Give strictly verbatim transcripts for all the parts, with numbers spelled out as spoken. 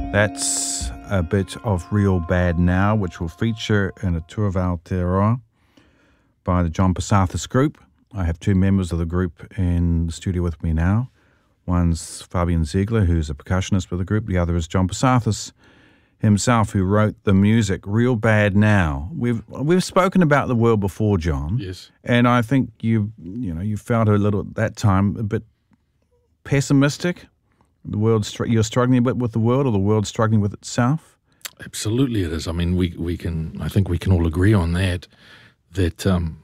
That's a bit of Real Bad Now, which will feature in a tour of Aotearoa by the John Passathis Group. I have two members of the group in the studio with me now. One's Fabian Ziegler, who's a percussionist with the group. The other is John Passathis himself, who wrote the music. Real Bad Now. We've we've spoken about the world before, John. Yes. And I think you you know you felt a little at that time a bit pessimistic. The world, you're struggling a bit with the world, or the world struggling with itself? Absolutely it is. I mean, we we can, I think we can all agree on that, that, um,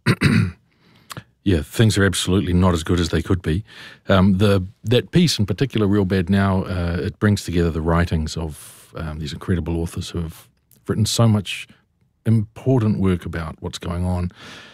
yeah, things are absolutely not as good as they could be. Um, the that piece in particular, Real Bad Now, uh, it brings together the writings of um, these incredible authors who have written so much important work about what's going on,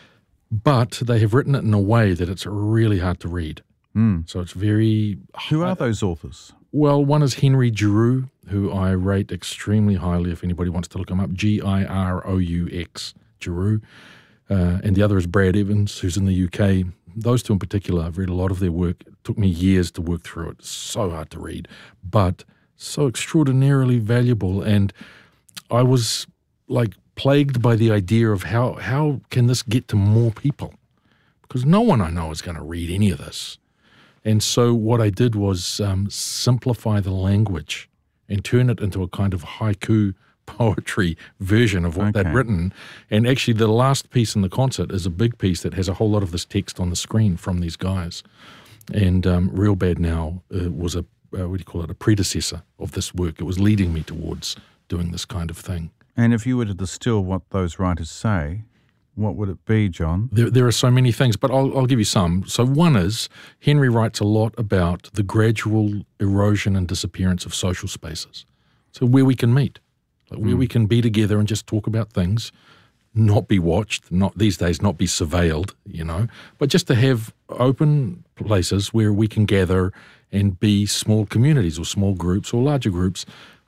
but they have written it in a way that it's really hard to read. Mm. So it's very... Who are those authors? Well, one is Henry Giroux, who I rate extremely highly if anybody wants to look him up, G I R O U X, Giroux. Uh, and the other is Brad Evans, who's in the U K. Those two in particular, I've read a lot of their work. It took me years to work through it. It's so hard to read, but so extraordinarily valuable. And I was like plagued by the idea of how, how can this get to more people? Because no one I know is going to read any of this. And so what I did was um, simplify the language and turn it into a kind of haiku poetry version of what Okay. they'd written. And actually the last piece in the concert is a big piece that has a whole lot of this text on the screen from these guys. And um, Real Bad Now uh, was a, uh, what do you call it, a predecessor of this work. It was leading me towards doing this kind of thing. And if you were to distill what those writers say, what would it be, John? There, there are so many things, but I'll, I'll give you some. So one is, Henry writes a lot about the gradual erosion and disappearance of social spaces. So where we can meet, like where mm. we can be together and just talk about things, not be watched, not these days, not be surveilled, you know, but just to have open places where we can gather and be small communities or small groups or larger groups.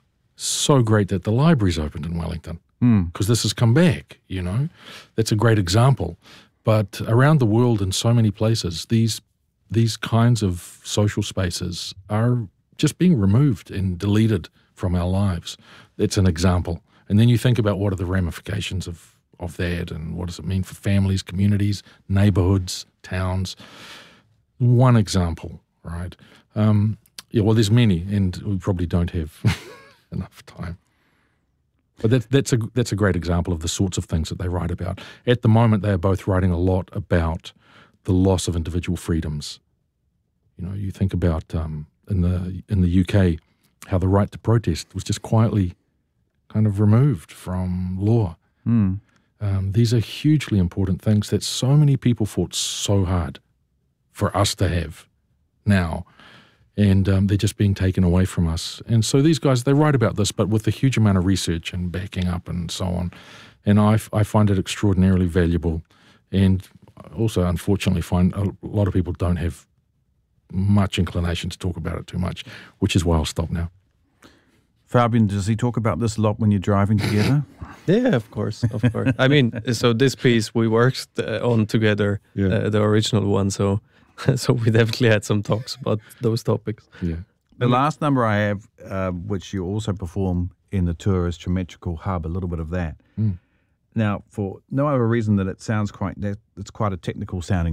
So great that the library's opened in Wellington. Because this has come back, you know. That's a great example. But around the world in so many places, these these kinds of social spaces are just being removed and deleted from our lives. That's an example. And then you think about what are the ramifications of, of that and what does it mean for families, communities, neighborhoods, towns. One example, right? Um, yeah, well, there's many, and we probably don't have enough time. But that, that's a that's a great example of the sorts of things that they write about. At the moment, they are both writing a lot about the loss of individual freedoms. You know, you think about um, in the in the U K how the right to protest was just quietly kind of removed from law. Mm. Um, these are hugely important things that so many people fought so hard for us to have now. And um, they're just being taken away from us. And so these guys, they write about this, but with a huge amount of research and backing up and so on. And I, I find it extraordinarily valuable. And also, unfortunately, find a lot of people don't have much inclination to talk about it too much, which is why I'll stop now. Fabian, does he talk about this a lot when you're driving together? Yeah, of course, of course. I mean, so this piece we worked uh, on together, Yeah. uh, the original one, so... So we definitely had some talks about those topics. Yeah. The last number I have, uh, which you also perform in the tour, is Geometrical Hub, a little bit of that. Mm. Now, for no other reason that it sounds quite, it's quite a technical sounding